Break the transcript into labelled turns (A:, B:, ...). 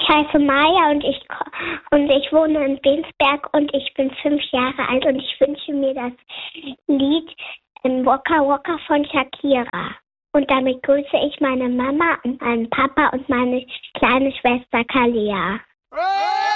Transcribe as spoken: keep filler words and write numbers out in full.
A: Ich heiße Maja und ich, und ich wohne in Bensberg und ich bin fünf Jahre alt und ich wünsche mir das Lied Waka Waka von Shakira. Und damit grüße ich meine Mama und meinen Papa und meine kleine Schwester Kalia.